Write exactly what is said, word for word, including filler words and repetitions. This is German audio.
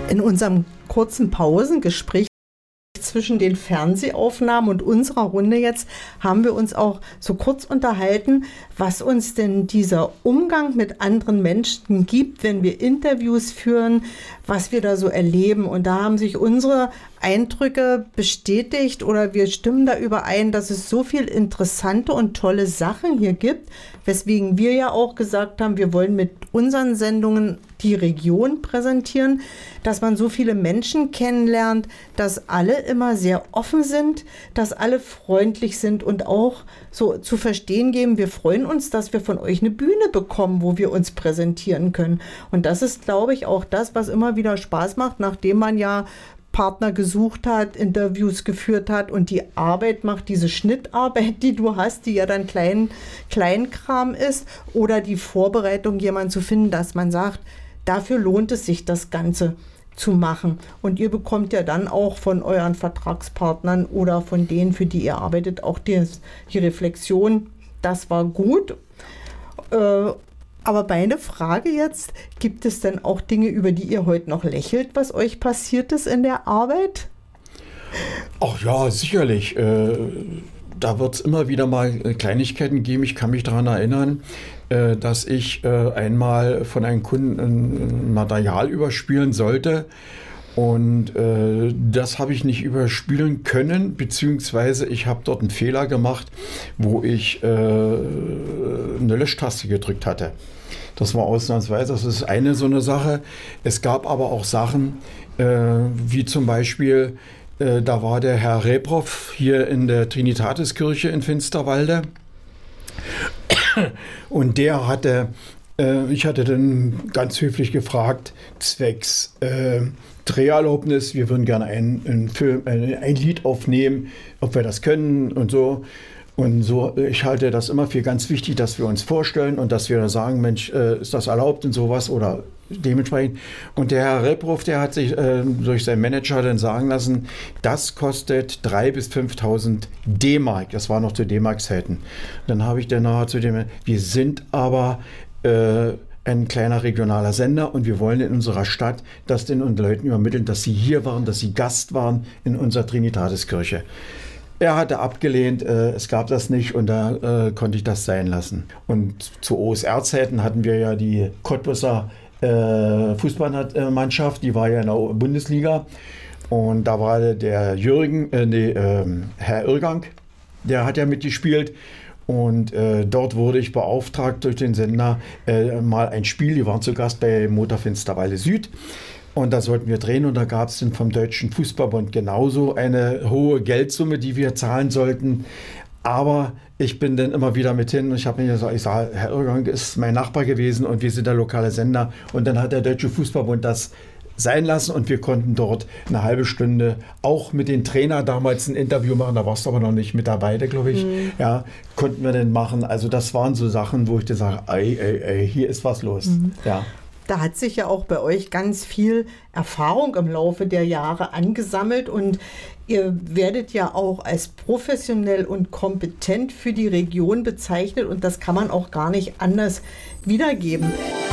In unserem kurzen Pausengespräch zwischen den Fernsehaufnahmen und unserer Runde jetzt haben wir uns auch so kurz unterhalten, was uns denn dieser Umgang mit anderen Menschen gibt, wenn wir Interviews führen, was wir da so erleben. Und da haben sich unsere Eindrücke bestätigt oder wir stimmen da überein, dass es so viel interessante und tolle Sachen hier gibt, weswegen wir ja auch gesagt haben, wir wollen mit unseren Sendungen die Region präsentieren, dass man so viele Menschen kennenlernt, dass alle immer sehr offen sind, dass alle freundlich sind und auch so zu verstehen geben, wir freuen uns, dass wir von euch eine Bühne bekommen, wo wir uns präsentieren können. Und das ist, glaube ich, auch das, was immer wieder Spaß macht, nachdem man ja Partner gesucht hat, Interviews geführt hat und die Arbeit macht, diese Schnittarbeit, die du hast, die ja dann klein, Kleinkram ist, oder die Vorbereitung, jemanden zu finden, dass man sagt, dafür lohnt es sich, das Ganze zu machen. Und ihr bekommt ja dann auch von euren Vertragspartnern oder von denen, für die ihr arbeitet, auch die, die Reflexion, das war gut. Äh, aber meine Frage jetzt, gibt es denn auch Dinge, über die ihr heute noch lächelt, was euch passiert ist in der Arbeit? Ach ja, sicherlich. Äh, da wird es immer wieder mal Kleinigkeiten geben. Ich kann mich daran erinnern, äh, dass ich äh, einmal von einem Kunden ein Material überspielen sollte. Und äh, das habe ich nicht überspielen können, beziehungsweise ich habe dort einen Fehler gemacht, wo ich äh, eine Löschtaste gedrückt hatte. Das war ausnahmsweise, das ist eine so eine Sache. Es gab aber auch Sachen, äh, wie zum Beispiel, äh, da war der Herr Reproff hier in der Trinitatiskirche in Finsterwalde und der hatte, äh, ich hatte dann ganz höflich gefragt, zwecks äh, Dreherlaubnis, wir würden gerne ein, ein, Film, ein, ein Lied aufnehmen, ob wir das können und so. Und so, ich halte das immer für ganz wichtig, dass wir uns vorstellen und dass wir sagen, Mensch, äh, ist das erlaubt und sowas oder dementsprechend. Und der Herr Reproff, der hat sich äh, durch seinen Manager dann sagen lassen, das kostet dreitausend bis fünftausend D-Mark. Das war noch zu D-Mark-Zeiten. Dann habe ich dann nachher zu dem, wir sind aber äh, ein kleiner regionaler Sender und wir wollen in unserer Stadt das den Leuten übermitteln, dass sie hier waren, dass sie Gast waren in unserer Trinitatiskirche. Er hatte abgelehnt, äh, es gab das nicht und da äh, konnte ich das sein lassen. Und zu O S R-Zeiten hatten wir ja die Cottbusser äh, Fußballmannschaft, die war ja in der Bundesliga und da war der Jürgen, äh, nee, äh, Herr Irrgang, der hat ja mitgespielt. Und äh, dort wurde ich beauftragt durch den Sender, äh, mal ein Spiel, die waren zu Gast bei Motor Finsterwalde Süd. Und da sollten wir drehen und da gab es dann vom Deutschen Fußballbund genauso eine hohe Geldsumme, die wir zahlen sollten. Aber ich bin dann immer wieder mit hin und ich habe mir gesagt, ich sage, Herr Irrgang ist mein Nachbar gewesen und wir sind der lokale Sender. Und dann hat der Deutsche Fußballbund das sein lassen und wir konnten dort eine halbe Stunde auch mit den Trainer damals ein Interview machen, da warst du aber noch nicht mit dabei, glaube ich, mhm. ja, konnten wir denn machen. Also das waren so Sachen, wo ich dir sage, ey, ey, ey, hier ist was los. Mhm. Ja. Da hat sich ja auch bei euch ganz viel Erfahrung im Laufe der Jahre angesammelt und ihr werdet ja auch als professionell und kompetent für die Region bezeichnet und das kann man auch gar nicht anders wiedergeben.